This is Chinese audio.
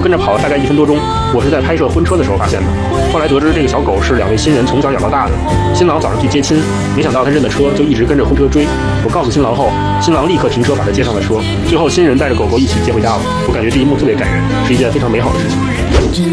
跟着跑了大概1分多钟，我是在拍摄婚车的时候发现的。后来得知这个小狗是2位新人从小养到大的，新郎早上去接亲，没想到他认的车就一直跟着婚车追。我告诉新郎后，新郎立刻停车把他接上了车，最后新人带着狗狗一起接回家了。我感觉这一幕特别感人，是一件非常美好的事情。